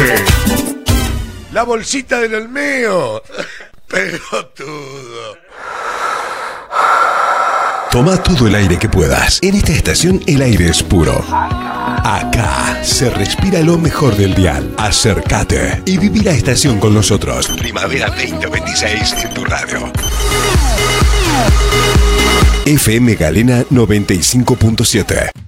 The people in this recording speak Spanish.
La bolsita del Olmeo. Pelotudo. Toma todo el aire que puedas. En esta estación el aire es puro. Acá se respira lo mejor del dial. Acércate y viví la estación con nosotros. Primavera 2026 en tu radio. FM Galena 95.7.